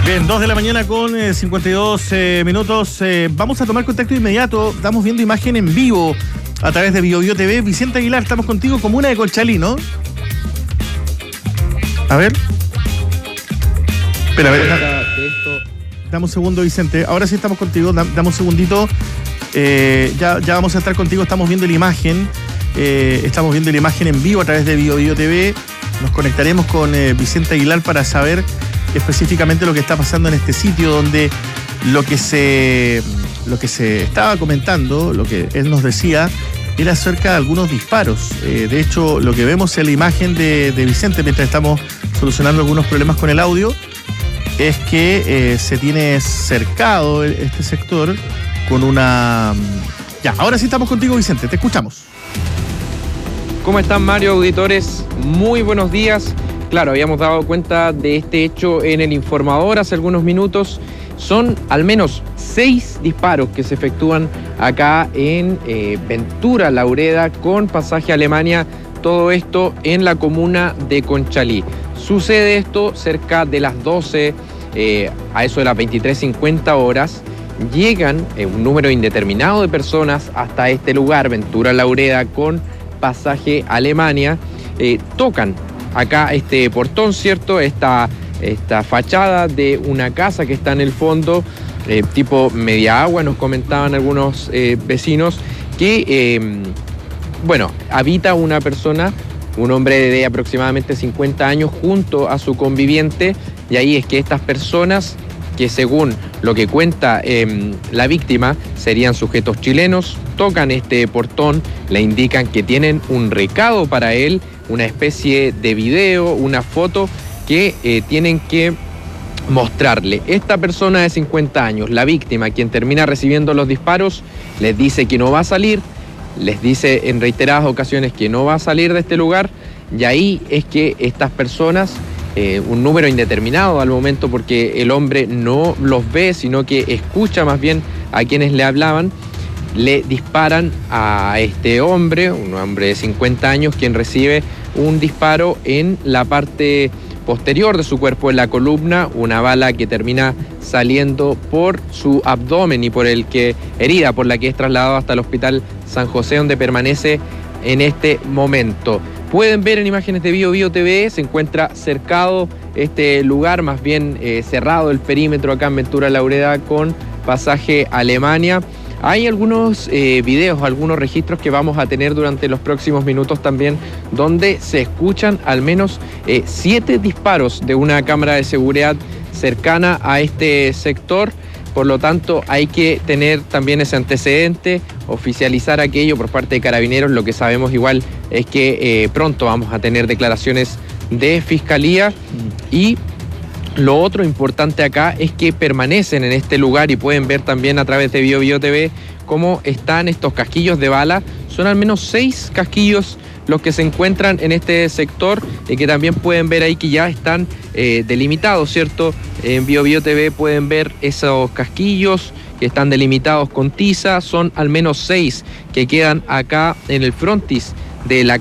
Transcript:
Bien, 2 de la mañana con 52 minutos. Vamos a tomar contacto inmediato. Estamos viendo imagen en vivo a través de BioBio TV. Vicente Aguilar, estamos contigo, comuna de Conchalí, ¿no? A ver. Espera, a ver. Dame un segundo, Vicente. Ahora sí estamos contigo. Dame un segundito. Ya vamos a estar contigo. Estamos viendo la imagen. Estamos viendo la imagen en vivo a través de BioBio TV. Nos conectaremos con Vicente Aguilar para saber específicamente lo que está pasando en este sitio, donde lo que se estaba comentando, lo que él nos decía, era acerca de algunos disparos. De hecho, lo que vemos en la imagen de Vicente, mientras estamos solucionando algunos problemas con el audio, es que se tiene cercado este sector con una... Ya, ahora sí estamos contigo, Vicente, te escuchamos. ¿Cómo están, Mario, auditores? Muy buenos días. Claro, habíamos dado cuenta de este hecho en El Informador hace algunos minutos. Son al menos 6 disparos que se efectúan acá en Ventura Laureda con pasaje a Alemania. Todo esto en la comuna de Conchalí. Sucede esto cerca de las 12, a eso de las 23:50 horas. Llegan un número indeterminado de personas hasta este lugar, Ventura Laureda, con pasaje a Alemania. Tocan acá este portón, ¿cierto? Esta fachada de una casa que está en el fondo, tipo media agua, nos comentaban algunos vecinos, que, habita una persona, un hombre de aproximadamente 50 años, junto a su conviviente, y ahí es que estas personas, que según lo que cuenta la víctima, serían sujetos chilenos, tocan este portón, le indican que tienen un recado para él, una especie de video, una foto que tienen que mostrarle. Esta persona de 50 años, la víctima, quien termina recibiendo los disparos, les dice que no va a salir, les dice en reiteradas ocasiones que no va a salir de este lugar, y ahí es que estas personas, un número indeterminado al momento, porque el hombre no los ve, sino que escucha más bien a quienes le hablaban, le disparan a este hombre, un hombre de 50 años, quien recibe un disparo en la parte posterior de su cuerpo, en la columna, una bala que termina saliendo por su abdomen y herida por la que es trasladado hasta el hospital San José, donde permanece en este momento. Pueden ver en imágenes de BioBio TV, se encuentra cercado este lugar, más bien cerrado el perímetro acá en Ventura Laureda con pasaje a Alemania. Hay algunos videos, algunos registros que vamos a tener durante los próximos minutos también, donde se escuchan al menos 7 disparos de una cámara de seguridad cercana a este sector. Por lo tanto, hay que tener también ese antecedente, oficializar aquello por parte de Carabineros. Lo que sabemos igual es que pronto vamos a tener declaraciones de Fiscalía. Y lo otro importante acá es que permanecen en este lugar, y pueden ver también a través de BioBio TV cómo están estos casquillos de bala. Son al menos 6 casquillos los que se encuentran en este sector, y que también pueden ver ahí que ya están delimitados, ¿cierto? En BioBio TV pueden ver esos casquillos que están delimitados con tiza. Son al menos 6 que quedan acá en el frontis de la